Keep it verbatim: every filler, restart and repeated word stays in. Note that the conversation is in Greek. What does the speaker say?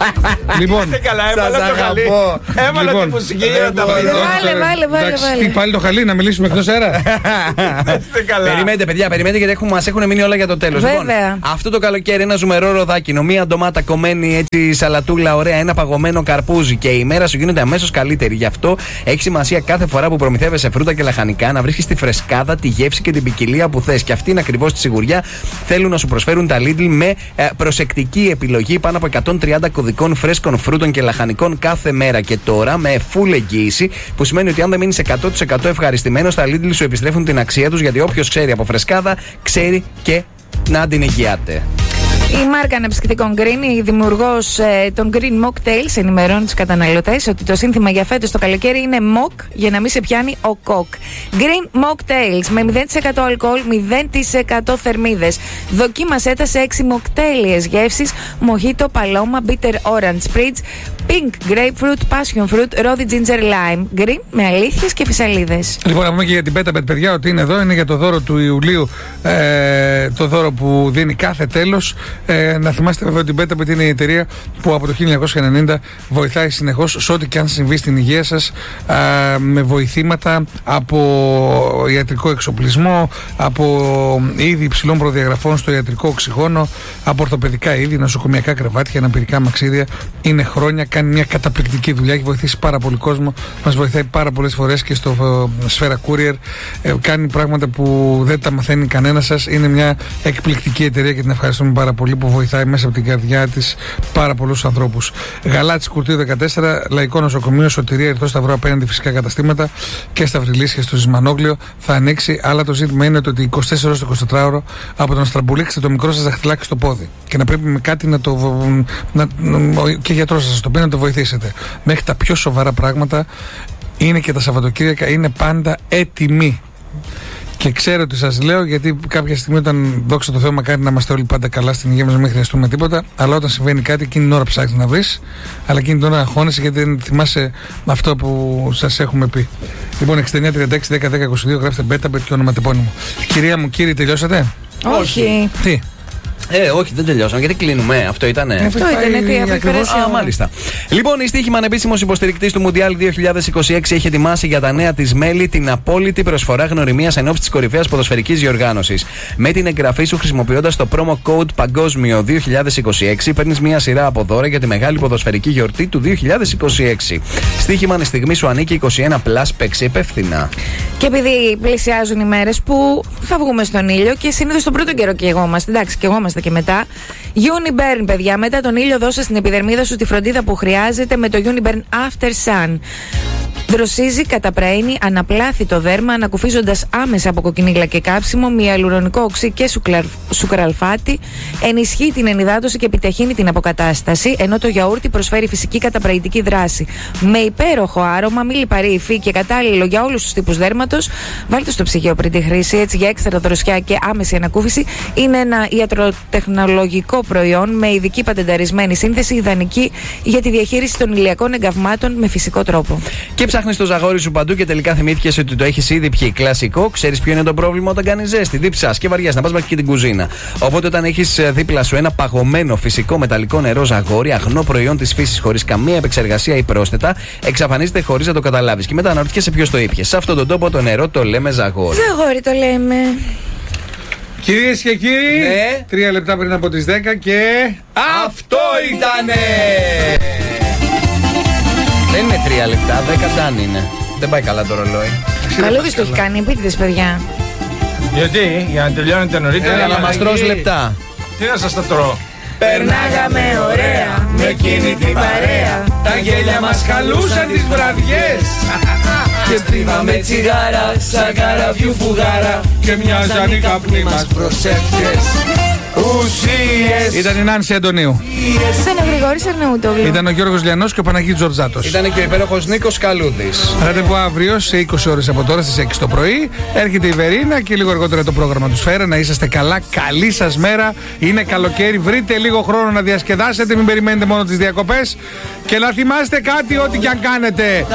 Λοιπόν, καλά, έβαλα το χαλί. Έβαλα τη μουσική για να τα Βάλε, βάλε, βάλε, βάλε. Τι πάλι το χαλί, να μιλήσουμε εκτός αέρα. Περιμένετε, παιδιά, περιμένετε γιατί μας έχουν μείνει όλα για το τέλος. Λοιπόν, αυτό το καλοκαίρι ένα ζουμερό ροδάκινο, μία ντομάτα κομμένη έτσι σαλατούλα ωραία, ένα παγωμένο καρπούζι και η ημέρα σου γίνεται αμέσως καλύτερη. Γι' αυτό έχει σημασία κάθε φορά που προμηθεύεσαι φρούτα και λαχανικά να βρίσκεις τη φρεσκάδα, τη γεύση και την ποικιλία που θες. Και αυτή είναι ακριβώς τη σιγουριά θέλουν να σου προσφέρουν τα Lidl με ε, προσεκτική επιλογή πάνω από εκατόν τριάντα κωδικών φρέσκων φρούτων και λαχανικών κάθε μέρα. Και τώρα με full εγγύηση, που σημαίνει ότι αν δεν μείνεις εκατό τοις εκατό ευχαριστημένος, τα Lidl σου επιστρέφουν την αξία τους, γιατί όποιος ξέρει από φρεσκάδα ξέρει και να την εγγυάται. Η μάρκα αναψυκτικών Green, η δημιουργός ε, των Green Mocktails, ενημερώνει τους καταναλωτές ότι το σύνθημα για φέτος το καλοκαίρι είναι Mock για να μην σε πιάνει ο κοκ. Green Mocktails με μηδέν τοις εκατό αλκοόλ, μηδέν τοις εκατό θερμίδες. Δοκίμασέ τα σε έξι μοκτέλιες γεύσεις: Mojito, Paloma, Bitter Orange Spritz, Pink Grapefruit, Passion Fruit, Rosy Ginger Lime. Green με αλήθειες και φυσαλίδες. Λοιπόν, να πούμε και για την Betabet, παιδιά, ότι είναι εδώ, είναι για το δώρο του Ιουλίου, ε, το δώρο που δίνει κάθε τέλος. Ε, να θυμάστε βέβαια ότι η Betabet είναι η εταιρεία που από το χίλια εννιακόσια ενενήντα βοηθάει συνεχώς σε ό,τι και αν συμβεί στην υγεία σας, α, με βοηθήματα από ιατρικό εξοπλισμό, από είδη υψηλών προδιαγραφών στο ιατρικό οξυγόνο, από ορθοπαιδικά είδη, νοσοκομιακά κρεβάτια, αναπηρικά μαξίδια. Είναι χρόνια, κάνει μια καταπληκτική δουλειά, έχει βοηθήσει πάρα πολύ κόσμο, μας βοηθάει πάρα πολλές φορές και στο Σφαίρα Courier. Ε, κάνει πράγματα που δεν τα μαθαίνει κανένας σας. Είναι μια εκπληκτική εταιρεία και την ευχαριστούμε πάρα πολύ, που βοηθάει μέσα από την καρδιά της πάρα πολλούς ανθρώπους. Γαλάτης Κουρτίου δεκατέσσερα, Λαϊκό Νοσοκομείο, Σωτηρία, Ερυθρό Σταυρό απέναντι φυσικά καταστήματα και στα Βρυλίσια στο Ζυμανόγλιο θα ανοίξει. Αλλά το ζήτημα είναι ότι είκοσι τέσσερις ώρες το εικοσιτετράωρο από το να στραμπουλήξετε το μικρό σας δαχτυλάκι στο πόδι και να πρέπει με κάτι να το. Να, και γιατρός σας το πει να το βοηθήσετε. Μέχρι τα πιο σοβαρά πράγματα είναι και τα Σαββατοκύριακα, είναι πάντα έτοιμοι. Και ξέρω ότι σας λέω, γιατί κάποια στιγμή, όταν δόξα τω Θεώ, μακάρι να είμαστε όλοι πάντα καλά στην υγεία μας, μην χρειαστούμε τίποτα. Αλλά όταν συμβαίνει κάτι, εκείνη την ώρα ψάχνεις να βρεις, αλλά εκείνη την ώρα αγχώνεσαι γιατί δεν θυμάσαι αυτό που σας έχουμε πει. Λοιπόν, εξήντα εννιά τριάντα έξι δέκα δέκα είκοσι δύο, γράφτε Betabet και ονοματεπώνυμο. Κυρία μου, κύριοι, τελειώσατε? Όχι. Τι? Ε, όχι, δεν τελειώσαμε. Γιατί κλείνουμε, αυτό ήτανε. Αυτό ήταν, τι αφού περάσει. Α, μάλιστα. Λοιπόν, η Στοίχημαν, επίσημος υποστηρικτής του Μουντιάλ δύο χιλιάδες είκοσι έξι, έχει ετοιμάσει για τα νέα της μέλη την απόλυτη προσφορά γνωριμίας εν ώψη της κορυφαίας ποδοσφαιρικής διοργάνωσης. Με την εγγραφή σου, χρησιμοποιώντας το promo code Παγκόσμιο δύο χιλιάδες είκοσι έξι, παίρνεις μια σειρά από δώρα για τη μεγάλη ποδοσφαιρική γιορτή του δύο χιλιάδες είκοσι έξι. Στοίχημαν, η στιγμή σου ανήκει. είκοσι ένα πλας, παίξει υπεύθυνα. Και επειδή πλησιάζουν οι μέρες που θα βγούμε στον ήλιο και συνήθως τον πρώτο καιρό και εγώ είμαστε, εντάξει, και εγώ είμαστε και μετά. Uniburn, παιδιά, μετά τον ήλιο δώσε στην επιδερμίδα σου τη φροντίδα που χρειάζεται με το Uniburn After Sun. Δροσίζει, καταπραίνει, αναπλάθει το δέρμα, ανακουφίζοντας άμεσα από κοκκινίλα και κάψιμο, με ιαλουρονικό οξύ και σουκραλφάτι, ενισχύει την ενυδάτωση και επιταχύνει την αποκατάσταση, ενώ το γιαούρτι προσφέρει φυσική καταπραϊντική δράση. Με υπέροχο άρωμα, μη λιπαρή υφή και κατάλληλο για όλους τους τύπους δέρματος, βάλτε στο ψυγείο πριν τη χρήση, έτσι για έξτρα δροσιά και άμεση ανακούφιση. Είναι ένα ιατροτεχνολογικό προϊόν με ειδική πατενταρισμένη σύνθεση, ιδανική για τη διαχείριση των ηλιακών εγκαυμάτων με φυσικό τρόπο. Και ψάχνεις το ζαγόρι σου παντού και τελικά θυμήθηκες ότι το έχεις ήδη πιει. Κλασικό, ξέρεις ποιο είναι το πρόβλημα όταν κάνεις ζέστη. Δίψας και βαριάς να πας μέχρι και την κουζίνα. Οπότε όταν έχεις δίπλα σου ένα παγωμένο φυσικό μεταλλικό νερό ζαγόρι, αγνό προϊόν της φύσης χωρίς καμία επεξεργασία ή πρόσθετα, εξαφανίζεται χωρίς να το καταλάβεις. Και μετά αναρωτιέσαι ποιος το ήπιε. Σε αυτόν τον τόπο το νερό το λέμε ζαγόρι. Ζαγόρι το λέμε. Κυρίες και κύριοι, ναι. Τρία λεπτά πριν από τις δέκα και. Αυτό ήτανε! Δεν είναι τρία λεπτά, δέκα τάν είναι. Δεν πάει καλά το ρολόι. Καλούδης το έχει κάνει, επίτηδες, παιδιά. Γιατί, για να τελειώνετε νωρίτερα? Για να μας τρως λεπτά. Τι να σας τα τρώω? Περνάγαμε ωραία με εκείνη την παρέα. Τα γέλια μας χαλούσαν τις βραδιές. Και στρίβαμε τσιγάρα σαν καραβιού φουγάρα. Και μοιάζαν οι καπνοί μας προσεύχες. Ουσίες. Ήταν η Νάνση Αντωνίου. Ήταν ο Γρηγόρης Αρναούτογλου. Ήταν ο Γιώργος Λιανός και ο Παναγίτης Τζορτζάτος. Ήταν και ο υπέροχος Νίκος Καλούδης. Ραντεβού αύριο σε είκοσι ώρες από τώρα στις έξι το πρωί. Έρχεται η Βερίνα και λίγο αργότερα το πρόγραμμα του Σφαίρα. Να είσαστε καλά. Καλή σας μέρα. Είναι καλοκαίρι. Βρείτε λίγο χρόνο να διασκεδάσετε. Μην περιμένετε μόνο τις διακοπές. Και να θυμάστε κάτι, ό,τι και αν κάνετε.